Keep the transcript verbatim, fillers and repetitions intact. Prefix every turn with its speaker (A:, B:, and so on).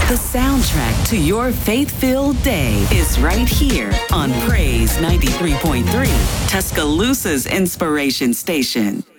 A: The soundtrack to your faith-filled day is right here on Praise ninety-three point three, Tuscaloosa's inspiration station.